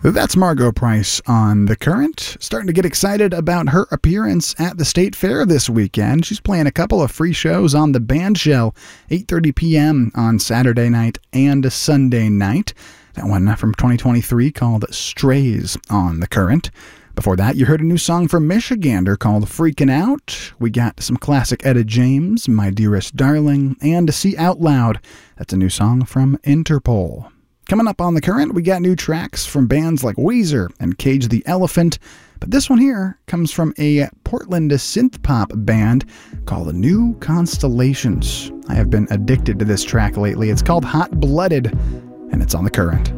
That's Margo Price on The Current. Starting to get excited about her appearance at the State Fair this weekend. She's playing a couple of free shows on the Bandshell, 8:30 p.m. on Saturday night and Sunday night. That one from 2023 called Strays on The Current. Before that, you heard a new song from Michigander called Freakin' Out. We got some classic Etta James, My Dearest Darling, and See Out Loud. That's a new song from Interpol. Coming up on The Current, we got new tracks from bands like Weezer and Cage the Elephant, but this one here comes from a Portland synth-pop band called New Constellations. I have been addicted to this track lately. It's called Hot Blooded, and it's on The Current.